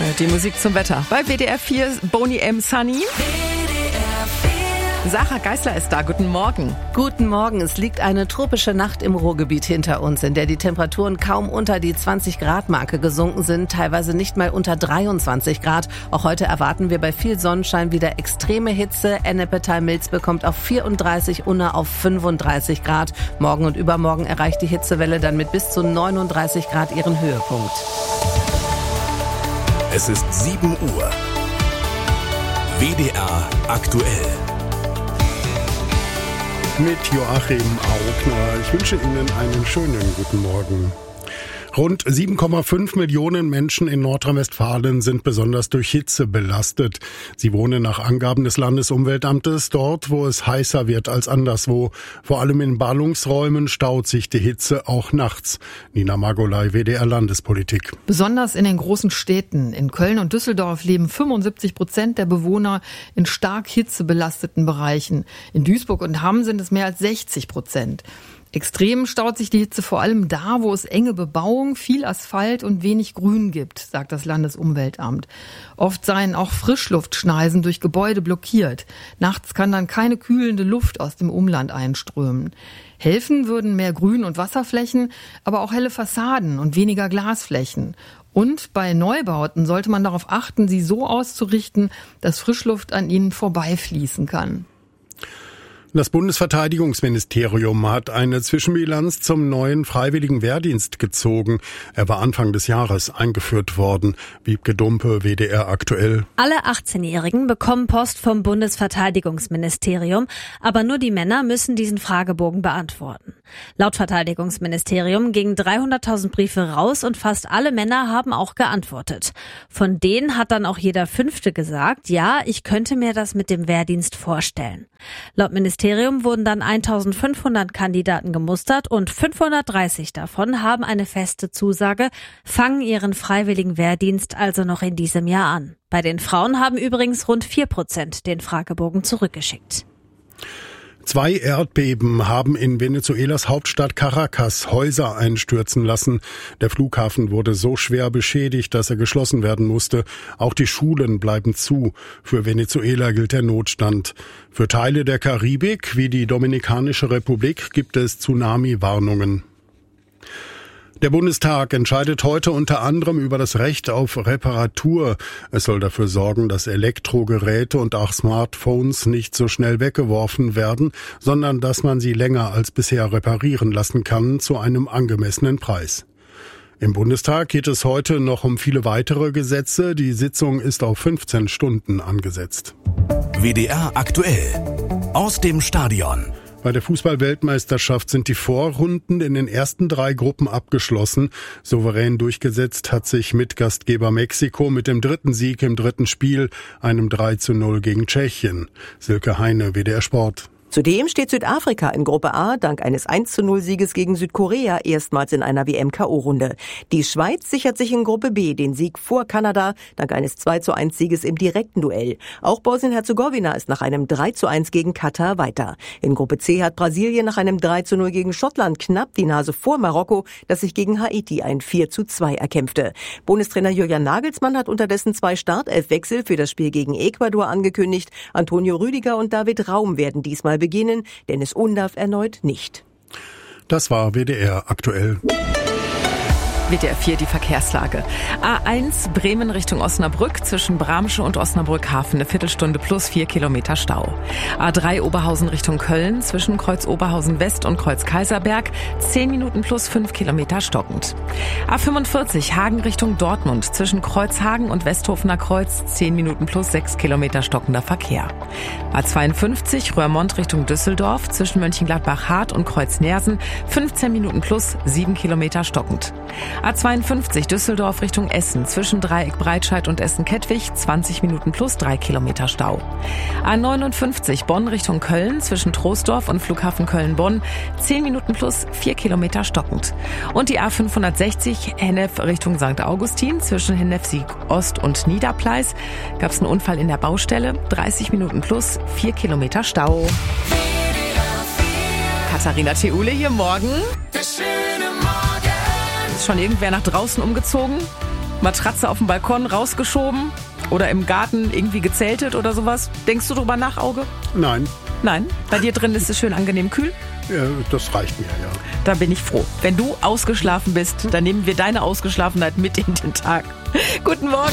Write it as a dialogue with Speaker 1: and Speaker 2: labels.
Speaker 1: Die Musik zum Wetter. Bei WDR 4 Boney M. Sunny. Sarah Geisler ist da. Guten Morgen.
Speaker 2: Guten Morgen. Es liegt eine tropische Nacht im Ruhrgebiet hinter uns, in der die Temperaturen kaum unter die 20-Grad-Marke gesunken sind, teilweise nicht mal unter 23 Grad. Auch heute erwarten wir bei viel Sonnenschein wieder extreme Hitze. Ennepetal-Milz bekommt auf 34, Unna auf 35 Grad. Morgen und übermorgen erreicht die Hitzewelle dann mit bis zu 39 Grad ihren Höhepunkt.
Speaker 3: Es ist 7 Uhr. WDR aktuell.
Speaker 4: Mit Joachim Augner. Ich wünsche Ihnen einen schönen guten Morgen. Rund 7,5 Millionen Menschen in Nordrhein-Westfalen sind besonders durch Hitze belastet. Sie wohnen nach Angaben des Landesumweltamtes dort, wo es heißer wird als anderswo. Vor allem in Ballungsräumen staut sich die Hitze auch nachts. Nina Margolay, WDR Landespolitik.
Speaker 5: Besonders in den großen Städten. In Köln und Düsseldorf leben 75% der Bewohner in stark hitzebelasteten Bereichen. In Duisburg und Hamm sind es mehr als 60%. Extrem staut sich die Hitze vor allem da, wo es enge Bebauung, viel Asphalt und wenig Grün gibt, sagt das Landesumweltamt. Oft seien auch Frischluftschneisen durch Gebäude blockiert. Nachts kann dann keine kühlende Luft aus dem Umland einströmen. Helfen würden mehr Grün- und Wasserflächen, aber auch helle Fassaden und weniger Glasflächen. Und bei Neubauten sollte man darauf achten, sie so auszurichten, dass Frischluft an ihnen vorbeifließen kann.
Speaker 4: Das Bundesverteidigungsministerium hat eine Zwischenbilanz zum neuen freiwilligen Wehrdienst gezogen. Er war Anfang des Jahres eingeführt worden. Wiebke Dumpe, WDR aktuell.
Speaker 6: Alle 18-Jährigen bekommen Post vom Bundesverteidigungsministerium, aber nur die Männer müssen diesen Fragebogen beantworten. Laut Verteidigungsministerium gingen 300.000 Briefe raus und fast alle Männer haben auch geantwortet. Von denen hat dann auch jeder Fünfte gesagt, ja, ich könnte mir das mit dem Wehrdienst vorstellen. Laut Ministerium wurden dann 1.500 Kandidaten gemustert und 530 davon haben eine feste Zusage, fangen ihren freiwilligen Wehrdienst also noch in diesem Jahr an. Bei den Frauen haben übrigens rund 4% den Fragebogen zurückgeschickt.
Speaker 4: 2 Erdbeben haben in Venezuelas Hauptstadt Caracas Häuser einstürzen lassen. Der Flughafen wurde so schwer beschädigt, dass er geschlossen werden musste. Auch die Schulen bleiben zu. Für Venezuela gilt der Notstand. Für Teile der Karibik, wie die Dominikanische Republik, gibt es Tsunami-Warnungen. Der Bundestag entscheidet heute unter anderem über das Recht auf Reparatur. Es soll dafür sorgen, dass Elektrogeräte und auch Smartphones nicht so schnell weggeworfen werden, sondern dass man sie länger als bisher reparieren lassen kann zu einem angemessenen Preis. Im Bundestag geht es heute noch um viele weitere Gesetze. Die Sitzung ist auf 15 Stunden angesetzt.
Speaker 3: WDR aktuell. Aus dem Stadion.
Speaker 4: Bei der Fußball-Weltmeisterschaft sind die Vorrunden in den ersten 3 Gruppen abgeschlossen. Souverän durchgesetzt hat sich Mitgastgeber Mexiko mit dem 3. Sieg im 3. Spiel, einem 3:0 gegen Tschechien. Silke Heine, WDR Sport.
Speaker 7: Zudem steht Südafrika in Gruppe A dank eines 1:0-Sieges gegen Südkorea erstmals in einer WM-KO-Runde. Die Schweiz sichert sich in Gruppe B den Sieg vor Kanada dank eines 2:1-Sieges im direkten Duell. Auch Bosnien-Herzegowina ist nach einem 3:1 gegen Katar weiter. In Gruppe C hat Brasilien nach einem 3:0 gegen Schottland knapp die Nase vor Marokko, das sich gegen Haiti ein 4:2 erkämpfte. Bundestrainer Julian Nagelsmann hat unterdessen 2 Startelfwechsel für das Spiel gegen Ecuador angekündigt. Antonio Rüdiger und David Raum werden diesmal beginnen, Dennis Undaff erneut nicht.
Speaker 4: Das war WDR aktuell.
Speaker 1: WDR 4, die Verkehrslage. A1 Bremen Richtung Osnabrück zwischen Bramsche und Osnabrück-Hafen eine Viertelstunde plus 4 Kilometer Stau. A3 Oberhausen Richtung Köln zwischen Kreuz Oberhausen West und Kreuz Kaiserberg 10 Minuten plus 5 Kilometer stockend. A45 Hagen Richtung Dortmund zwischen Kreuzhagen und Westhofener Kreuz 10 Minuten plus 6 Kilometer stockender Verkehr. A52 Röhrmond Richtung Düsseldorf zwischen Mönchengladbach-Hart und Kreuz Neersen 15 Minuten plus 7 Kilometer stockend. A52 Düsseldorf Richtung Essen zwischen Dreieck Breitscheid und Essen-Kettwig 20 Minuten plus 3 Kilometer Stau. A59 Bonn Richtung Köln zwischen Troisdorf und Flughafen Köln-Bonn 10 Minuten plus 4 Kilometer stockend. Und die A560 Hennef Richtung St. Augustin zwischen Hennef-Sieg-Ost und Niederpleis gab es einen Unfall in der Baustelle 30 Minuten plus 4 Kilometer Stau. Katharina Theule hier morgen. Ist schon irgendwer nach draußen umgezogen? Matratze auf dem Balkon rausgeschoben oder im Garten irgendwie gezeltet oder sowas? Denkst du drüber nach, Auge?
Speaker 4: Nein,
Speaker 1: Nein? Bei dir drin ist es schön angenehm kühl?
Speaker 4: das reicht mir, ja.
Speaker 1: Da bin ich froh. Wenn du ausgeschlafen bist, dann nehmen wir deine Ausgeschlafenheit mit in den Tag. Guten Morgen.